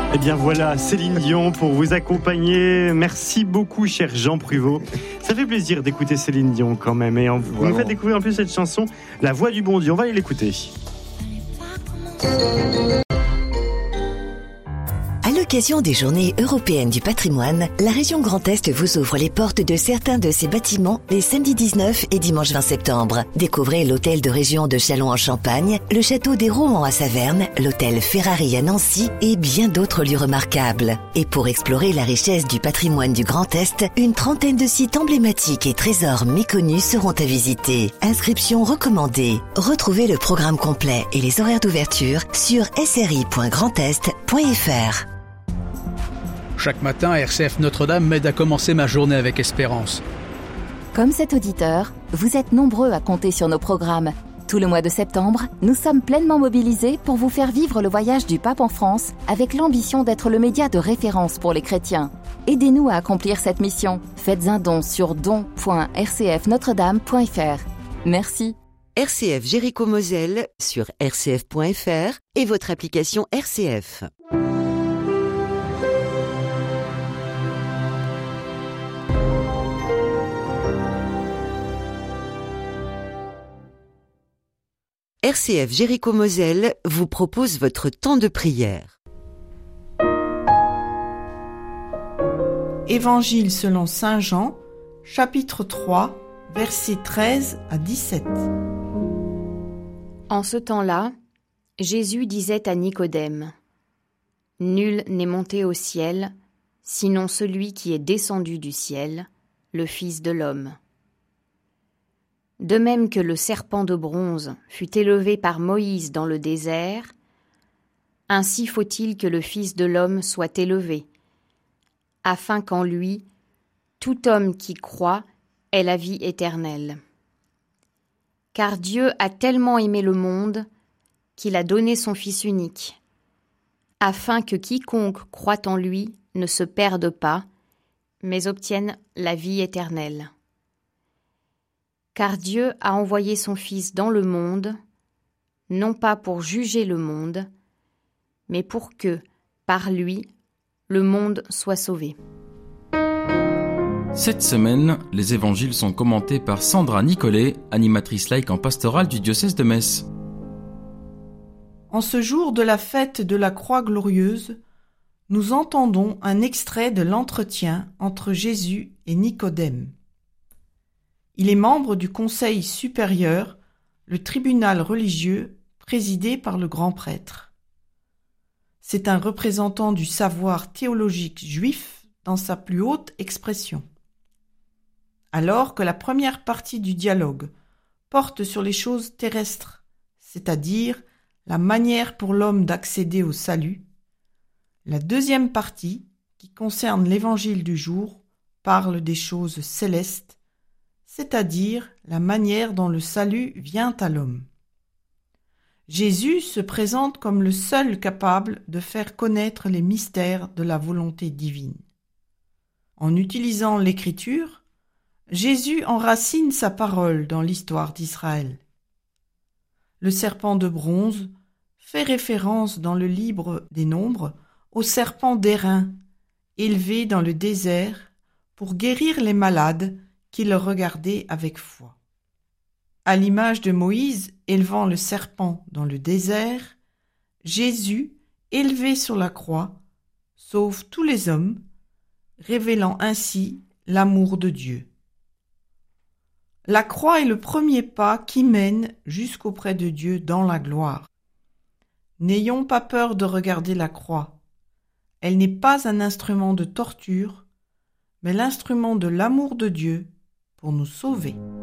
Eh bien voilà, Céline Dion pour vous accompagner. Merci beaucoup, cher Jean Pruvot. Ça fait plaisir d'écouter Céline Dion quand même. Et vous nous faites découvrir en plus cette chanson, La Voix du Bon Dieu. On va aller l'écouter. À l'occasion des Journées européennes du patrimoine, la région Grand Est vous ouvre les portes de certains de ses bâtiments les samedis 19 et dimanche 20 septembre. Découvrez l'hôtel de région de Châlons en Champagne, le château des Rohan à Saverne, l'hôtel Ferrari à Nancy et bien d'autres lieux remarquables. Et pour explorer la richesse du patrimoine du Grand Est, une trentaine de sites emblématiques et trésors méconnus seront à visiter. Inscription recommandée. Retrouvez le programme complet et les horaires d'ouverture sur sri.grandest.fr. Chaque matin, RCF Notre-Dame m'aide à commencer ma journée avec espérance. Comme cet auditeur, vous êtes nombreux à compter sur nos programmes. Tout le mois de septembre, nous sommes pleinement mobilisés pour vous faire vivre le voyage du pape en France avec l'ambition d'être le média de référence pour les chrétiens. Aidez-nous à accomplir cette mission. Faites un don sur don.rcfnotredame.fr. Merci. RCF Jéricho-Moselle sur rcf.fr et votre application RCF. RCF Jéricho-Moselle vous propose votre temps de prière. Évangile selon saint Jean, chapitre 3, versets 13 à 17. En ce temps-là, Jésus disait à Nicodème : « Nul n'est monté au ciel, sinon celui qui est descendu du ciel, le Fils de l'homme. De même que le serpent de bronze fut élevé par Moïse dans le désert, ainsi faut-il que le Fils de l'homme soit élevé, afin qu'en lui, tout homme qui croit ait la vie éternelle. Car Dieu a tellement aimé le monde qu'il a donné son Fils unique, afin que quiconque croit en lui ne se perde pas, mais obtienne la vie éternelle. Car Dieu a envoyé son Fils dans le monde, non pas pour juger le monde, mais pour que, par lui, le monde soit sauvé. » Cette semaine, les évangiles sont commentés par Sandra Nicolet, animatrice laïque en pastorale du diocèse de Metz. En ce jour de la fête de la Croix glorieuse, nous entendons un extrait de l'entretien entre Jésus et Nicodème. Il est membre du Conseil supérieur, le tribunal religieux présidé par le grand prêtre. C'est un représentant du savoir théologique juif dans sa plus haute expression. Alors que la première partie du dialogue porte sur les choses terrestres, c'est-à-dire la manière pour l'homme d'accéder au salut, la deuxième partie, qui concerne l'évangile du jour, parle des choses célestes, c'est-à-dire la manière dont le salut vient à l'homme. Jésus se présente comme le seul capable de faire connaître les mystères de la volonté divine. En utilisant l'écriture, Jésus enracine sa parole dans l'histoire d'Israël. Le serpent de bronze fait référence dans le livre des Nombres au serpent d'airain, élevé dans le désert pour guérir les malades qui le regardaient avec foi. À l'image de Moïse élevant le serpent dans le désert, Jésus, élevé sur la croix, sauve tous les hommes, révélant ainsi l'amour de Dieu. La croix est le premier pas qui mène jusqu'auprès de Dieu dans la gloire. N'ayons pas peur de regarder la croix. Elle n'est pas un instrument de torture, mais l'instrument de l'amour de Dieu pour nous sauver.